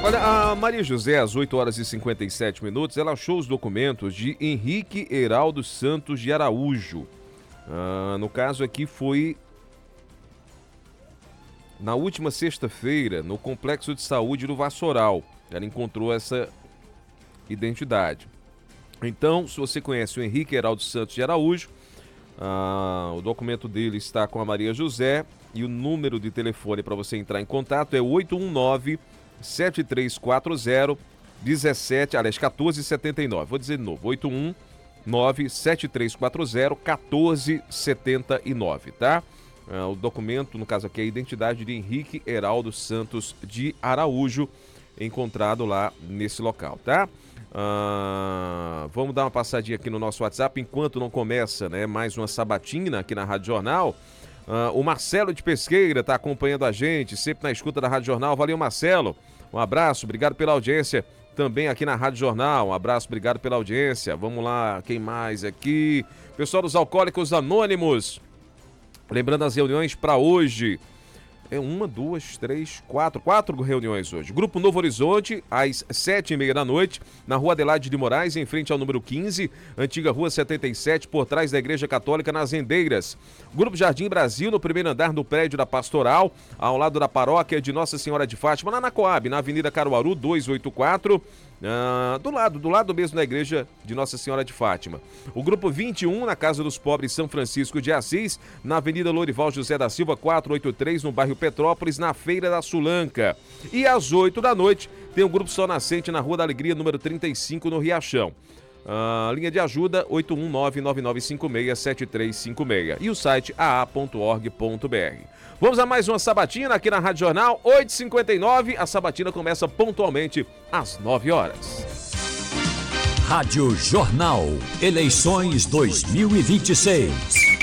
Olha, a Maria José, às 8 horas e 57 minutos, ela achou os documentos de Henrique Heraldo Santos de Araújo. No caso aqui foi na última sexta-feira, no Complexo de Saúde do Vassoural. Ela encontrou essa identidade. Então, se você conhece o Henrique Heraldo Santos de Araújo, o documento dele está com a Maria José e o número de telefone para você entrar em contato é 819-7340-1479. Vou dizer de novo, 819-7340-1479, tá? O documento, no caso aqui, é a identidade de Henrique Heraldo Santos de Araújo, encontrado lá nesse local, tá? Vamos dar uma passadinha aqui no nosso WhatsApp enquanto não começa, né, mais uma sabatina aqui na Rádio Jornal. O Marcelo de Pesqueira está acompanhando a gente, sempre na escuta da Rádio Jornal. Valeu, Marcelo. Um abraço, obrigado pela audiência também aqui na Rádio Jornal. Um abraço, obrigado pela audiência. Vamos lá, quem mais aqui? Pessoal dos Alcoólicos Anônimos. Lembrando as reuniões para hoje. Uma, duas, três, quatro reuniões hoje. Grupo Novo Horizonte, às 7h30 da noite, na Rua Adelaide de Moraes, em frente ao número 15, antiga Rua 77, por trás da Igreja Católica, nas Rendeiras. Grupo Jardim Brasil, no primeiro andar do prédio da Pastoral, ao lado da paróquia de Nossa Senhora de Fátima, lá na Coab, na Avenida Caruaru, 284, do lado mesmo da Igreja de Nossa Senhora de Fátima. O Grupo 21, na Casa dos Pobres São Francisco de Assis, na Avenida Lourival José da Silva, 483, no bairro Petrópolis, na Feira da Sulanca. E às 8 da noite, tem o Grupo Sol Nascente, na Rua da Alegria, número 35, no Riachão. Linha de ajuda 819-9956-7356 e o site aa.org.br. Vamos a mais uma sabatina aqui na Rádio Jornal, 8h59. A sabatina começa pontualmente às 9 horas. Rádio Jornal, eleições 2026.